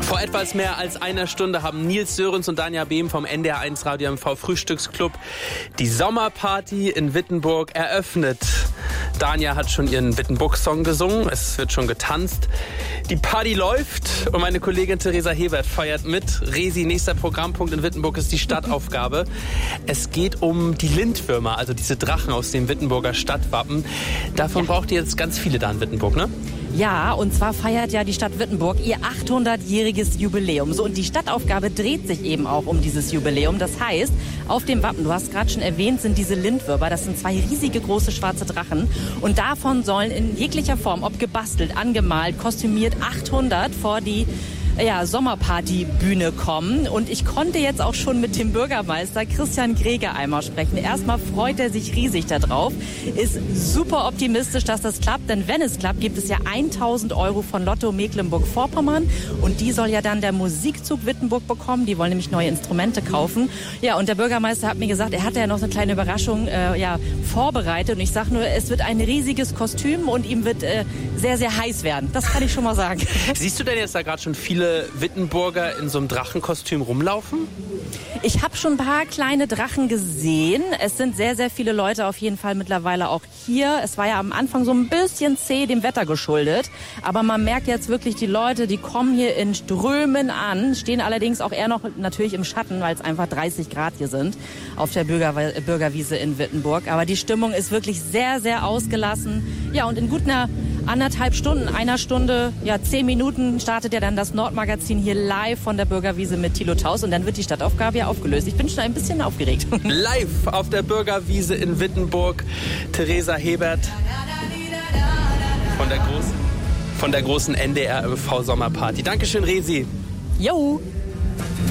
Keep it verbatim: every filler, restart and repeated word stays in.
Vor etwas mehr als einer Stunde haben Nils Sörensen und Danja Behm vom N D R eins Radio M V Frühstücksclub die Sommerparty in Wittenburg eröffnet. Danja hat schon ihren Wittenburg-Song gesungen, es wird schon getanzt. Die Party läuft und meine Kollegin Theresa Hebert feiert mit. Resi, nächster Programmpunkt in Wittenburg ist die Stadtaufgabe. Es geht um die Lindwürmer, also diese Drachen aus dem Wittenburger Stadtwappen. Davon ja. braucht ihr jetzt ganz viele da in Wittenburg, ne? Ja, und zwar feiert ja die Stadt Wittenburg ihr achthundertjähriges Jubiläum. So, und die Stadtaufgabe dreht sich eben auch um dieses Jubiläum. Das heißt, auf dem Wappen, du hast gerade schon erwähnt, sind diese Lindwürmer. Das sind zwei riesige große schwarze Drachen. Und davon sollen in jeglicher Form, ob gebastelt, angemalt, kostümiert, achthundert vor die ja, Sommerpartybühne kommen. Und ich konnte jetzt auch schon mit dem Bürgermeister Christian Greger einmal sprechen. Erstmal freut er sich riesig darauf, ist super optimistisch, dass das klappt. Denn wenn es klappt, gibt es ja tausend Euro von Lotto Mecklenburg-Vorpommern. Und die soll ja dann der Musikzug Wittenburg bekommen. Die wollen nämlich neue Instrumente kaufen. Ja, und der Bürgermeister hat mir gesagt, er hatte ja noch eine kleine Überraschung äh, ja, vorbereitet. Und ich sage nur, es wird ein riesiges Kostüm und ihm wird äh, sehr, sehr heiß werden. Das kann ich schon mal sagen. Siehst du denn jetzt da gerade schon viele Wittenburger in so einem Drachenkostüm rumlaufen? Ich habe schon ein paar kleine Drachen gesehen. Es sind sehr, sehr viele Leute auf jeden Fall mittlerweile auch hier. Es war ja am Anfang so ein bisschen zäh dem Wetter geschuldet. Aber man merkt jetzt wirklich, die Leute, die kommen hier in Strömen an, stehen allerdings auch eher noch natürlich im Schatten, weil es einfach dreißig Grad hier sind auf der Bürger, Bürgerwiese in Wittenburg. Aber die Stimmung ist wirklich sehr, sehr ausgelassen. Ja, und in gut einer anderthalb Stunden, einer Stunde, ja, zehn Minuten startet ja dann das Nordmagazin hier live von der Bürgerwiese mit Thilo Taus und dann wird die Stadtaufgabe ja aufgelöst. Ich bin schon ein bisschen aufgeregt. Live auf der Bürgerwiese in Wittenburg. Theresa Hebert von der großen, von der großen N D R M V Sommerparty. Dankeschön, Resi. Jo.